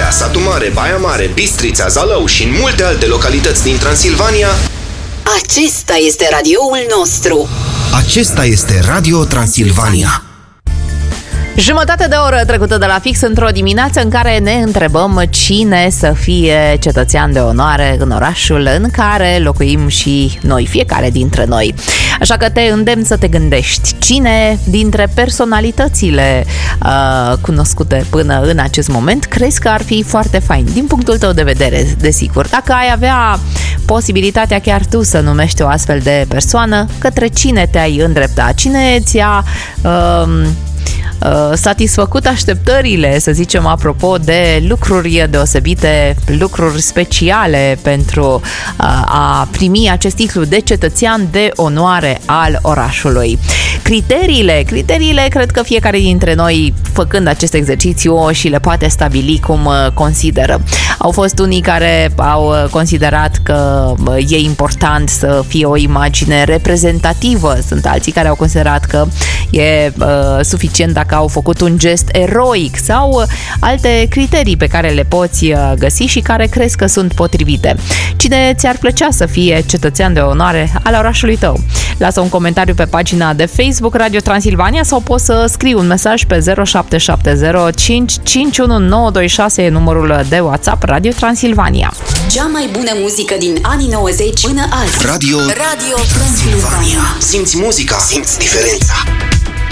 Craiova, Satu Mare, Baia Mare, Bistrița, Zalău și în multe alte localități din Transilvania. Acesta este radioul nostru. Acesta este Radio Transilvania. Jumătate de oră trecută de la fix într-o dimineață în care ne întrebăm cine să fie cetățean de onoare în orașul în care locuim și noi, fiecare dintre noi. Așa că te îndemn să te gândești cine dintre personalitățile cunoscute până în acest moment crezi că ar fi foarte fain, din punctul tău de vedere, desigur. Dacă ai avea posibilitatea chiar tu să numești o astfel de persoană, către cine te-ai îndrepta? Cine ți-a satisfăcut așteptările, să zicem, apropo de lucruri deosebite, lucruri speciale pentru a primi acest titlu de cetățean de onoare al orașului. Criteriile, cred că fiecare dintre noi, făcând acest exercițiu, și le poate stabili cum consideră. Au fost unii care au considerat că e important să fie o imagine reprezentativă, sunt alții care au considerat că e suficient dacă au făcut un gest eroic sau alte criterii pe care le poți găsi și care crezi că sunt potrivite. Cine ți-ar plăcea să fie cetățean de onoare al orașului tău? Lasă un comentariu pe pagina de Facebook Radio Transilvania sau poți să scrii un mesaj pe 0770551926, e numărul de WhatsApp Radio Transilvania. Cea mai bună muzică din anii 90 până azi. Radio Transilvania. Simți muzica, simți diferența.